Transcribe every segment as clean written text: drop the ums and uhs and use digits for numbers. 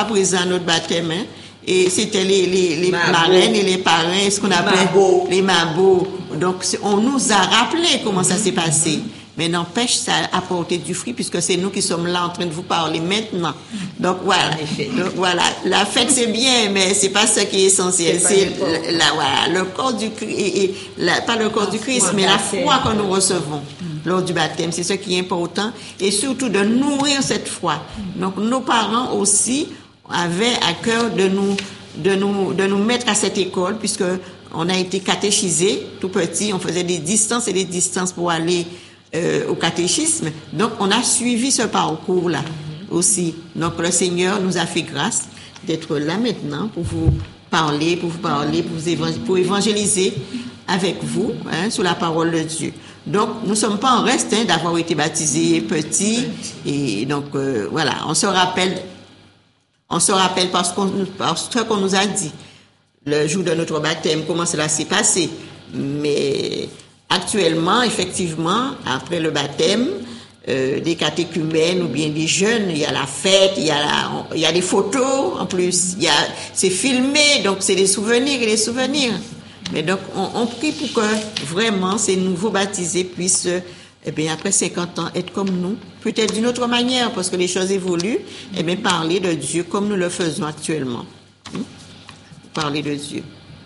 présents à notre baptême, hein. Et c'était les marraines et les parrains, ce qu'on appelle les mabos. Donc, on nous a rappelé comment ça s'est passé. Mais n'empêche, ça a apporté du fruit puisque c'est nous qui sommes là en train de vous parler maintenant. Donc voilà. La fête c'est bien, mais c'est pas ce qui est essentiel. C'est le corps du Christ, pas le corps du Christ, mais la foi que nous recevons lors du baptême. C'est ce qui est important et surtout de nourrir cette foi. Donc nos parents aussi avaient à cœur de nous mettre à cette école puisque on a été catéchisés tout petit. On faisait des distances et des distances pour aller au catéchisme. Donc, on a suivi ce parcours-là aussi. Donc, le Seigneur nous a fait grâce d'être là maintenant pour vous parler, pour évangéliser avec vous, hein, sous la parole de Dieu. Donc, nous ne sommes pas en reste d'avoir été baptisés petits. Et donc, voilà, on se rappelle parce qu'on nous a dit le jour de notre baptême, comment cela s'est passé. Mais actuellement, effectivement, après le baptême, des catéchumènes ou bien des jeunes, il y a la fête, il y a des photos en plus, c'est filmé, donc c'est des souvenirs et des souvenirs. Mais donc, on prie pour que vraiment ces nouveaux baptisés puissent, après 50 ans, être comme nous, peut-être d'une autre manière, parce que les choses évoluent, parler de Dieu comme nous le faisons actuellement. Parler de Dieu.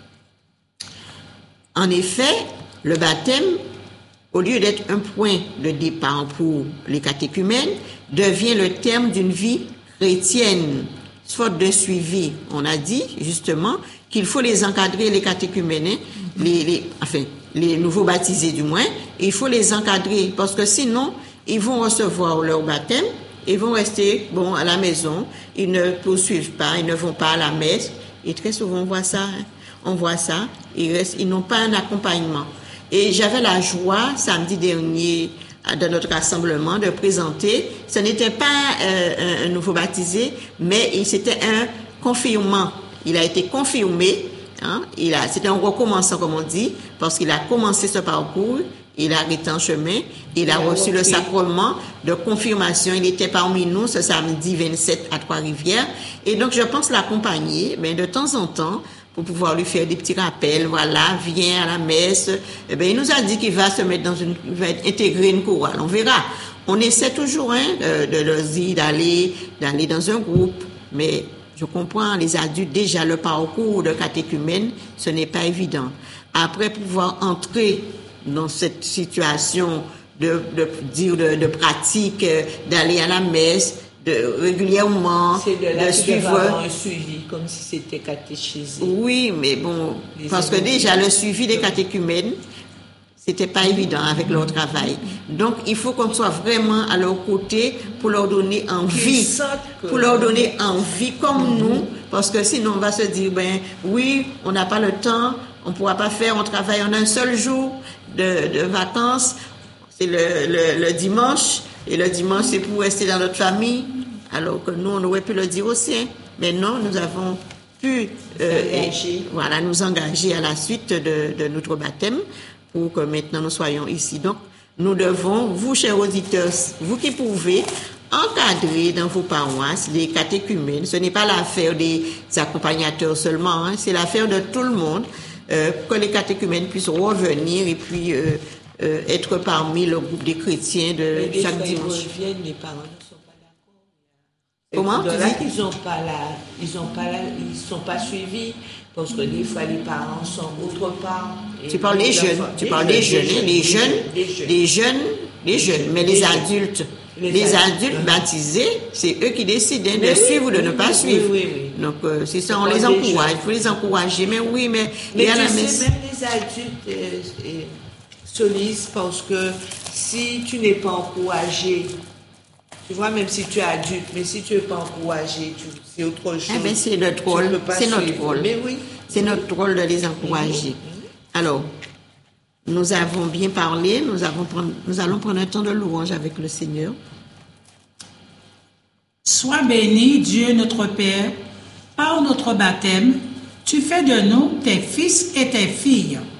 En effet, le baptême, au lieu d'être un point de départ pour les catéchumènes, devient le terme d'une vie chrétienne. Faute de suivi, on a dit justement qu'il faut les encadrer, les catéchumènes, les nouveaux baptisés du moins, il faut les encadrer parce que sinon, ils vont recevoir leur baptême, ils vont rester à la maison, ils ne poursuivent pas, ils ne vont pas à la messe. Et très souvent, on voit ça, ils n'ont pas un accompagnement. Et j'avais la joie, samedi dernier, de notre rassemblement, de présenter, ce n'était pas un nouveau baptisé, mais c'était un confirmant. Il a été confirmé, c'était un recommençant, comme on dit, parce qu'il a commencé ce parcours, il a arrêté en chemin, il a reçu le sacrement de confirmation. Il était parmi nous ce samedi 27 à Trois-Rivières. Et donc, je pense l'accompagner, de temps en temps, pour pouvoir lui faire des petits rappels. Voilà, viens à la messe. Il nous a dit qu'il va se mettre il va intégrer une chorale. On verra. On essaie toujours, de leur dire d'aller dans un groupe. Mais je comprends, les adultes, déjà, le parcours de catéchumène, ce n'est pas évident. Après, pouvoir entrer dans cette situation de pratique, d'aller à la messe, régulièrement, de suivre un suivi, comme si c'était catéchisé. Oui, mais bon, parce que déjà le suivi des catéchumènes, c'était pas évident avec leur travail. Donc, il faut qu'on soit vraiment à leur côté pour leur donner envie, comme nous, parce que sinon on va se dire, oui, on n'a pas le temps, on pourra pas faire, on travaille en un seul jour de vacances, c'est le dimanche, et le dimanche c'est pour rester dans notre famille, alors que nous on aurait pu le dire aussi, mais non, nous avons pu nous engager à la suite de notre baptême pour que maintenant nous soyons ici. Donc nous devons, vous chers auditeurs, vous qui pouvez encadrer dans vos paroisses les catéchumènes. Ce n'est pas l'affaire des accompagnateurs seulement, c'est l'affaire de tout le monde. Que les catéchumènes puissent revenir et puis être parmi le groupe des chrétiens de chaque dimanche. Les parents ne sont pas d'accord. Comment tu dis? Ils sont pas suivis parce que des fois les parents sont autre part. Tu parles des jeunes, mais les adultes. Les adultes baptisés, c'est eux qui décident de suivre ou de ne pas suivre. Oui. Donc, c'est ça, on les encourage. Il faut les encourager. Mais oui, mais tu sais, même les adultes se lisent parce que si tu n'es pas encouragé, tu vois, même si tu es adulte, mais si tu n'es pas encouragé, c'est autre chose. C'est notre rôle. C'est notre rôle. Mais oui. C'est notre rôle de les encourager. Alors, nous avons bien parlé, nous allons prendre un temps de louange avec le Seigneur. Sois béni, Dieu notre Père, par notre baptême, tu fais de nous tes fils et tes filles.